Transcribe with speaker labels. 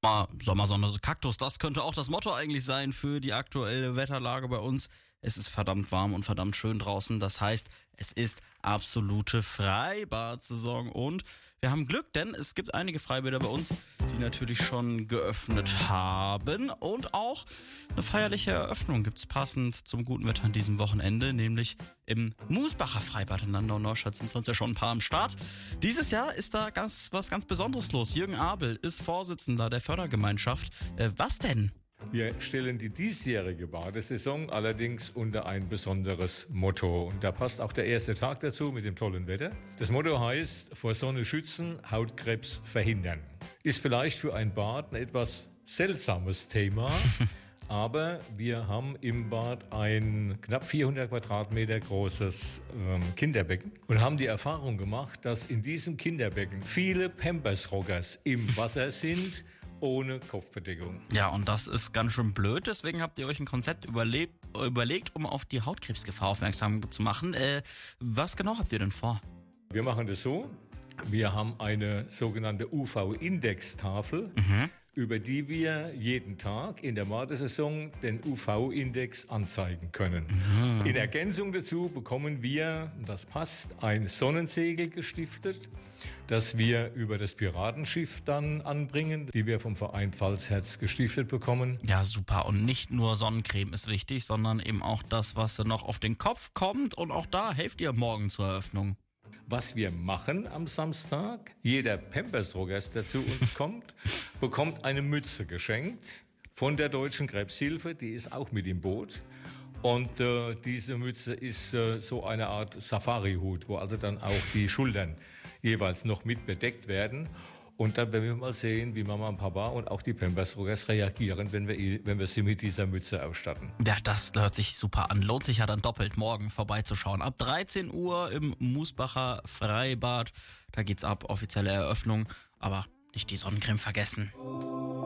Speaker 1: Sommersonne, Kaktus, das könnte auch das Motto eigentlich sein für die aktuelle Wetterlage bei uns. Es ist verdammt warm und verdammt schön draußen. Das heißt, es ist absolute Freibad-Saison und wir haben Glück, denn es gibt einige Freibäder bei uns, die natürlich schon geöffnet haben. Und auch eine feierliche Eröffnung gibt's passend zum guten Wetter an diesem Wochenende, nämlich im Musbacher Freibad in Landau-Neustadt sind sonst ja schon ein paar am Start. Dieses Jahr ist da was ganz Besonderes los. Jürgen Abel ist Vorsitzender der Fördergemeinschaft. Was denn?
Speaker 2: Wir stellen die diesjährige Badesaison allerdings unter ein besonderes Motto. Und da passt auch der erste Tag dazu mit dem tollen Wetter. Das Motto heißt, vor Sonne schützen, Hautkrebs verhindern. Ist vielleicht für ein Bad ein etwas seltsames Thema, aber wir haben im Bad ein knapp 400 Quadratmeter großes Kinderbecken und haben die Erfahrung gemacht, dass in diesem Kinderbecken viele Pampers-Rockers im Wasser sind, ohne Kopfbedeckung.
Speaker 1: Ja, und das ist ganz schön blöd. Deswegen habt ihr euch ein Konzept überlegt, um auf die Hautkrebsgefahr aufmerksam zu machen. Was genau habt ihr denn vor?
Speaker 2: Wir machen das so. Wir haben eine sogenannte UV-Index-Tafel, über die wir jeden Tag in der Badesaison den UV-Index anzeigen können. In Ergänzung dazu bekommen wir, das passt, ein Sonnensegel gestiftet, das wir über das Piratenschiff dann anbringen, die wir vom Verein Pfalzherz gestiftet bekommen.
Speaker 1: Ja, super. Und nicht nur Sonnencreme ist wichtig, sondern eben auch das, was noch auf den Kopf kommt. Und auch da helft ihr morgen zur Eröffnung.
Speaker 2: Was wir machen am Samstag, jeder Pampers-Rockers, der zu uns kommt, bekommt eine Mütze geschenkt von der Deutschen Krebshilfe, die ist auch mit im Boot. Und diese Mütze ist so eine Art Safari-Hut, wo also dann auch die Schultern jeweils noch mit bedeckt werden. Und dann werden wir mal sehen, wie Mama und Papa und auch die Pampers-Rockers reagieren, wenn wir sie mit dieser Mütze ausstatten.
Speaker 1: Ja, das hört sich super an. Lohnt sich ja dann doppelt, morgen vorbeizuschauen. Ab 13 Uhr im Musbacher Freibad. Da geht's ab, offizielle Eröffnung. Aber nicht die Sonnencreme vergessen.